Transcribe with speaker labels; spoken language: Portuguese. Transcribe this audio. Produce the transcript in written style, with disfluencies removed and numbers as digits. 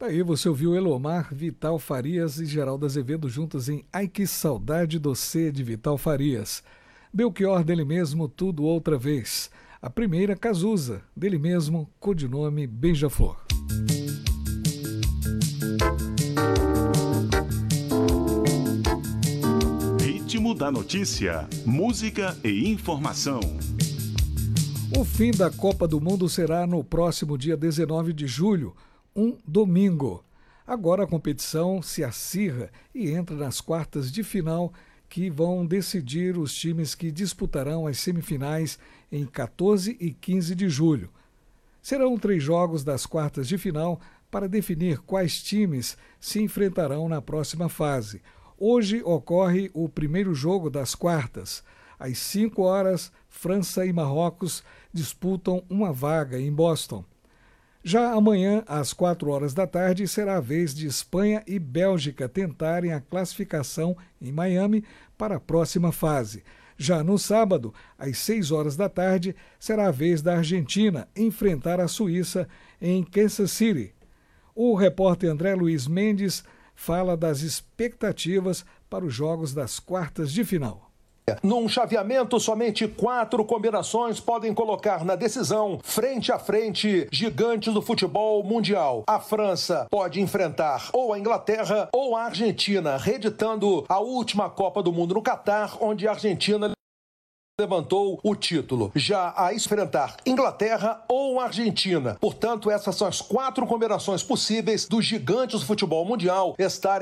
Speaker 1: Aí você ouviu Elomar, Vital Farias e Geraldo Azevedo juntos em Ai Que Saudade Doce de Vital Farias. Belchior, dele mesmo, Tudo Outra Vez. A primeira, Cazuza, dele mesmo, codinome Beija-Flor.
Speaker 2: Ritmo da notícia, música e informação.
Speaker 1: O fim da Copa do Mundo será no próximo dia 19 de julho, um domingo. Agora a competição se acirra e entra nas quartas de final que vão decidir os times que disputarão as semifinais em 14 e 15 de julho. Serão 3 jogos das quartas de final para definir quais times se enfrentarão na próxima fase. Hoje ocorre o primeiro jogo das quartas. Às 5 horas, França e Marrocos disputam uma vaga em Boston. Já amanhã, às 4 horas da tarde, será a vez de Espanha e Bélgica tentarem a classificação em Miami para a próxima fase. Já no sábado, às 6 horas da tarde, será a vez da Argentina enfrentar a Suíça em Kansas City. O repórter André Luiz Mendes fala das expectativas para os jogos das quartas de final.
Speaker 3: Num chaveamento, somente 4 combinações podem colocar na decisão, frente a frente, gigantes do futebol mundial. A França pode enfrentar ou a Inglaterra ou a Argentina, reeditando a última Copa do Mundo no Catar, onde a Argentina levantou o título. Já a enfrentar Inglaterra ou Argentina. Portanto, essas são as 4 combinações possíveis dos gigantes do futebol mundial estarem